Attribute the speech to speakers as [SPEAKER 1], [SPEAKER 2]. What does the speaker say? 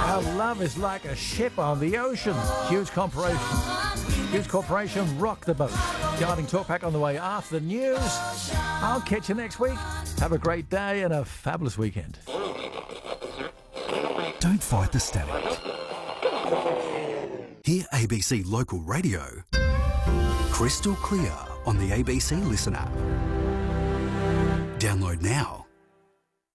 [SPEAKER 1] Our love is like a ship on the ocean. Huge Corporation. Huge Corporation, rock the boat. Guiding talk back on the way after the news. I'll catch you next week. Have a great day and a fabulous weekend.
[SPEAKER 2] Don't fight the static. Hear ABC Local Radio crystal clear on the ABC Listen app. Download now.